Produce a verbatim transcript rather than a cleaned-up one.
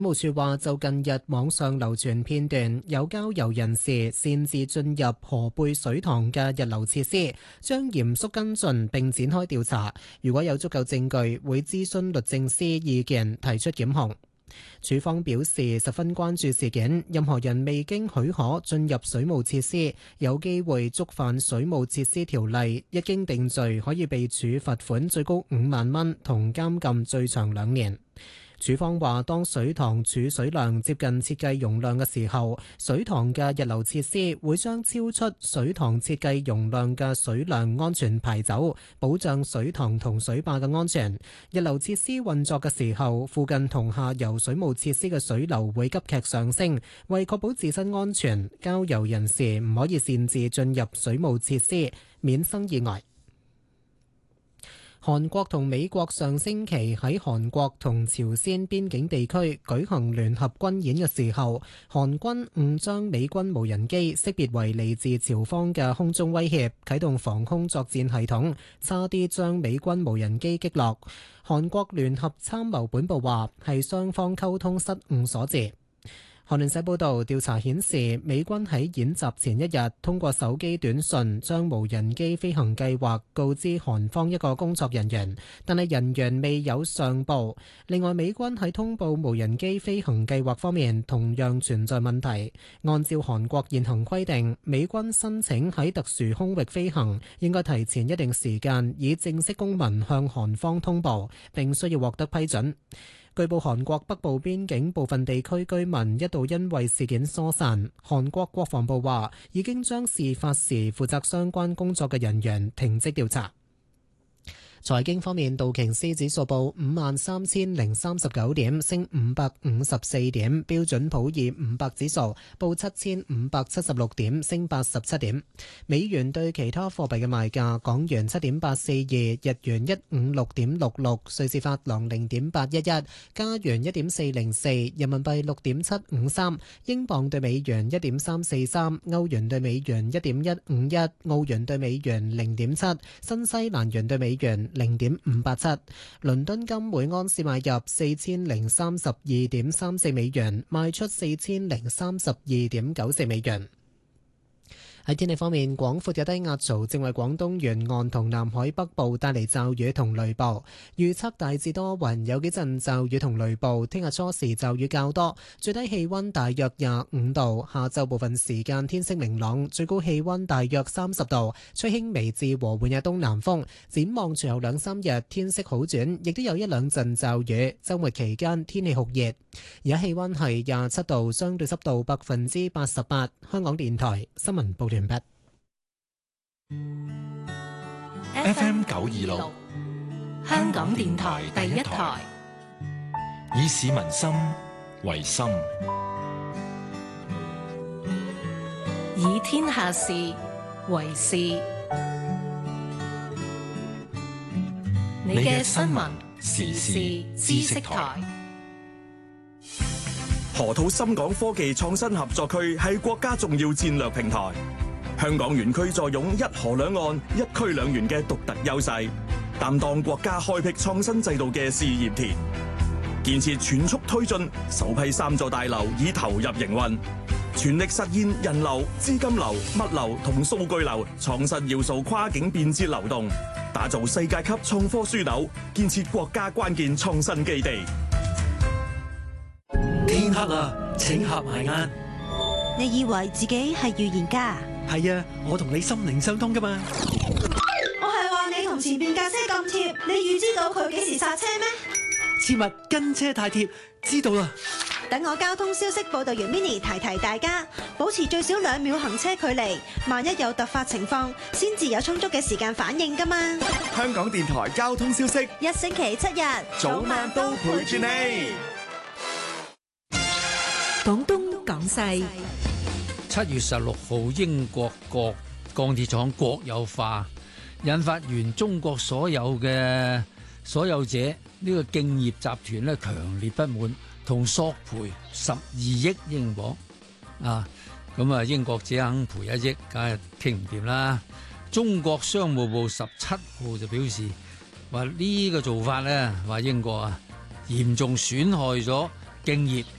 務處話，就近日網上流傳片段，有郊遊人士擅自進入河背水塘嘅日流設施，將嚴肅跟進並展開調查。如果有足夠證據，會諮詢律政司意見，提出檢控。署方表示十分關注事件，任何人未經許可進入水務設施，有機會觸犯水務設施條例，一經定罪可以被處罰款最高五萬蚊同監禁最長兩年。署方話，當水塘儲水量接近設計容量嘅時候，水塘嘅日流設施會將超出水塘設計容量嘅水量安全排走，保障水塘同水壩嘅安全。日流設施運作嘅時候，附近同下游水務設施嘅水流會急劇上升，為確保自身安全，郊遊人士唔可以擅自進入水務設施，免生意外。韓國同美國上星期喺韓國同朝鮮邊境地區舉行聯合軍演嘅時候，韓軍誤將美軍無人機識別為嚟自朝方嘅空中威脅，啟動防空作戰系統，差啲將美軍無人機擊落。韓國聯合參謀本部話係雙方溝通失誤所致。韓聯社報導，調查顯示美軍喺演習前一日通過手機短訊將無人機飛行計劃告知韓方一個工作人員，但係人員未有上報。另外，美軍喺通報無人機飛行計劃方面同樣存在問題。按照韓國現行規定，美軍申請喺特殊空域飛行應該提前一定時間以正式公文向韓方通報，並需要獲得批准。據報，韓國北部邊境部分地區居民一度因為事件疏散。韓國國防部話已經將事發時負責相關工作嘅人員停職調查。財經方面，道瓊斯指數報五萬三千零三十九點，升五百五十四點；標準普爾五百指數報七千五百七十六點，升八十七點。美元對其他貨幣嘅賣價：港元七點八四二，日元一五六點六六，瑞士法郎零點八一一，加元一點四零四，人民幣六點七五三，英鎊對美元一點三四三，歐元對美元一點一五一，澳元對美元零點七，新西蘭元對美元零點五八七。倫敦金每安士買入四千零三十二點三四美元，賣出四千零三十二點九四美元。喺天氣方面，廣闊嘅低壓槽正為廣東沿岸同南海北部帶嚟驟雨同雷暴。預測大致多雲，有幾陣驟雨同雷暴。聽日初時驟雨較多，最低氣溫大約廿五度。下晝部分時間天色明朗，最高氣溫大約三十度，吹輕微至和緩嘅東南風。展望隨後兩三日天色好轉，亦都有一兩陣驟雨。週末期間天氣酷熱。而家氣溫係廿七度，相對濕度百分之八十八。香港電台新聞報完畢。 F M 九二六，香港電台第一台，以市民心為心， 以天下事為事。你嘅新聞時事知識台。 河套深港科技創新合作區係國家重要戰略平台。香港園區坐擁一河兩岸、一區兩園嘅獨特優勢，擔當國家開闢創新制度嘅試驗田。建設全速推進，首批三座大樓已投入營運，全力實現人流、資金流、物流同數據流創新要素跨境便捷流動，打造世界級創科樞紐，建設國家關鍵創新基地。 天黑啦，請合埋眼。 你以為自己係預言家？ 係啊，我同你心靈相通噶嘛。 我係話你同前面架車咁貼，你預知到佢幾時剎車咩？ 切勿跟車太貼，知道啦。 等我交通消息報道員 Mini 提提大家，保持最少兩秒行車距離，萬一有突發情況，先至有充足嘅時間反應噶嘛。 香港電台交通消息， 一星期七日， 早晚都陪住你。 廣東廣西。 七月十六號，英國國鋼鐵廠國有化，引發原中國所有嘅所有者呢個敬業集團咧強烈不滿，同索賠十二億英鎊啊！咁啊，英國只肯賠一億，梗係傾唔掂啦。中國商務部十七號就表示話呢個做法咧，話英國啊嚴重損害咗敬業